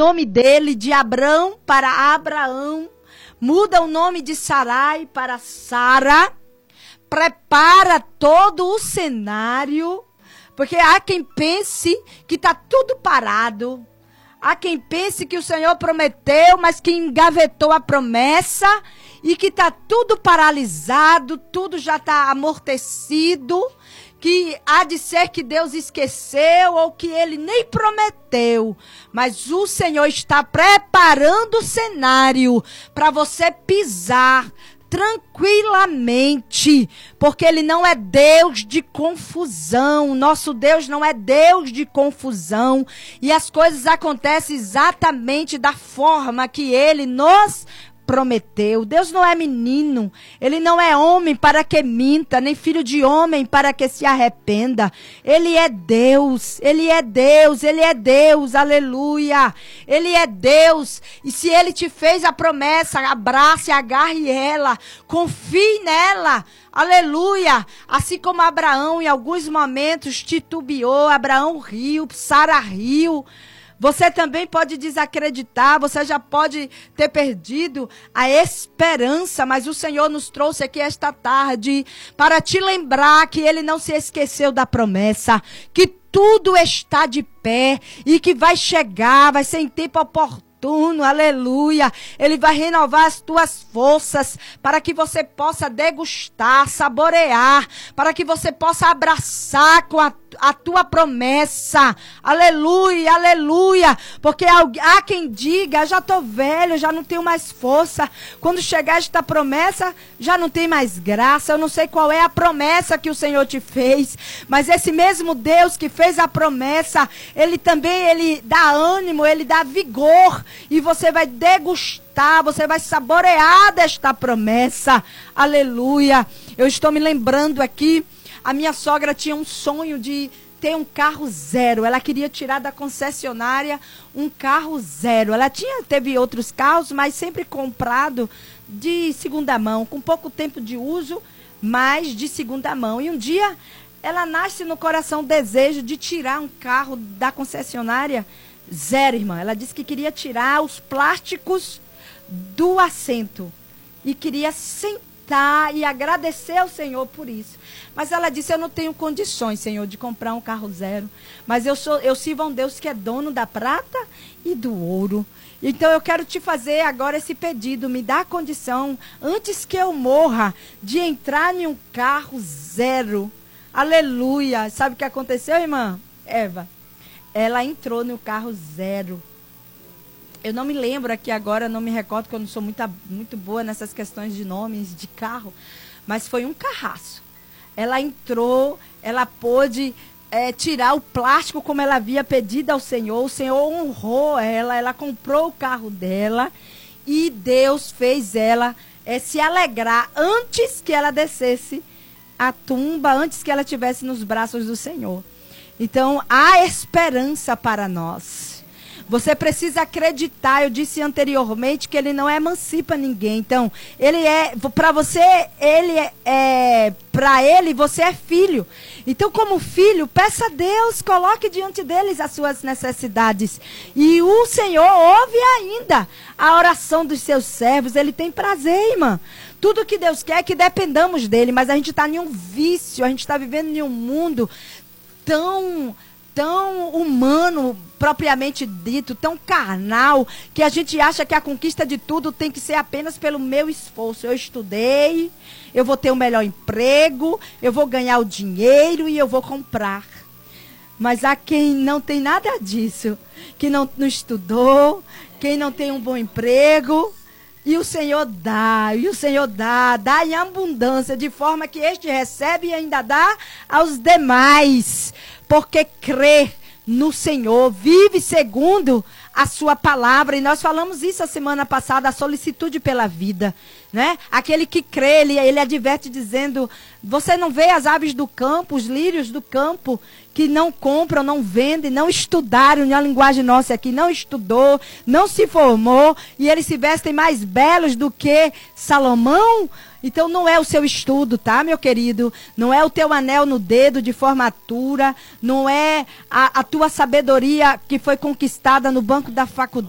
nome dele de Abrão para Abraão, muda o nome de Sarai para Sara, prepara todo o cenário, porque há quem pense que está tudo parado, há quem pense que o Senhor prometeu, mas que engavetou a promessa e que está tudo paralisado, tudo já está amortecido, que há de ser que Deus esqueceu ou que ele nem prometeu. Mas o Senhor está preparando o cenário para você pisar tranquilamente, porque ele não é Deus de confusão. Nosso Deus não é Deus de confusão, e as coisas acontecem exatamente da forma que ele nos prometeu. Deus não é menino, ele não é homem para que minta, nem filho de homem para que se arrependa. Ele é Deus, ele é Deus, ele é Deus, aleluia. Ele é Deus, e se ele te fez a promessa, abrace, agarre ela, confie nela, aleluia. Assim como Abraão em alguns momentos titubeou, Abraão riu, Sara riu. Você também pode desacreditar, você já pode ter perdido a esperança, mas o Senhor nos trouxe aqui esta tarde para te lembrar que ele não se esqueceu da promessa, que tudo está de pé e que vai chegar, vai ser em tempo oportuno, aleluia. Ele vai renovar as tuas forças para que você possa degustar, saborear, para que você possa abraçar com a tua promessa, aleluia, aleluia, porque há quem diga, já estou velho, já não tenho mais força, quando chegar esta promessa, já não tem mais graça. Eu não sei qual é a promessa que o Senhor te fez, mas esse mesmo Deus que fez a promessa, ele também, ele dá ânimo, ele dá vigor, e você vai degustar, você vai saborear desta promessa, aleluia. Eu estou me lembrando aqui, a minha sogra tinha um sonho de ter um carro zero. Ela queria tirar da concessionária um carro zero. Ela teve outros carros, mas sempre comprado de segunda mão, com pouco tempo de uso, mas de segunda mão. E um dia, ela nasce no coração o desejo de tirar um carro da concessionária zero, irmã. Ela disse que queria tirar os plásticos do assento e queria sentar e agradecer ao Senhor por isso. Mas ela disse, eu não tenho condições, Senhor, de comprar um carro zero, mas eu sirvo a um Deus que é dono da prata e do ouro. Então eu quero te fazer agora esse pedido, me dá a condição, antes que eu morra, de entrar em um carro zero. Aleluia. Sabe o que aconteceu, irmã Eva? Ela entrou no carro zero. Eu não me lembro aqui agora, não me recordo, porque eu não sou muito boa nessas questões de nomes de carro, mas foi um carraço. Ela entrou, ela pôde tirar o plástico como ela havia pedido ao Senhor. O Senhor honrou ela comprou o carro dela e Deus fez ela se alegrar antes que ela descesse a tumba, antes que ela estivesse nos braços do Senhor. Então, há esperança para nós. Você precisa acreditar. Eu disse anteriormente que ele não emancipa ninguém. Então, ele é, para você, para ele, você é filho. Então, como filho, peça a Deus, coloque diante deles as suas necessidades. E o Senhor ouve ainda a oração dos seus servos. Ele tem prazer, irmã. Tudo que Deus quer é que dependamos dele, mas a gente está em um vício, a gente está vivendo em um mundo tão humano, propriamente dito, tão carnal, que a gente acha que a conquista de tudo tem que ser apenas pelo meu esforço. Eu estudei, eu vou ter um melhor emprego, eu vou ganhar o dinheiro e eu vou comprar. Mas há quem não tem nada disso, que não estudou, quem não tem um bom emprego, e o Senhor dá em abundância, de forma que este recebe e ainda dá aos demais, porque crê no Senhor, vive segundo a sua palavra. E nós falamos isso a semana passada, a solicitude pela vida, né? Aquele que crê, ele adverte dizendo, você não vê as aves do campo, os lírios do campo, que não compram, não vendem, não estudaram, na linguagem nossa aqui, não estudou, não se formou, e eles se vestem mais belos do que Salomão? Então não é o seu estudo, tá, meu querido? Não é o teu anel no dedo de formatura, não é a tua sabedoria que foi conquistada no banco da faculdade.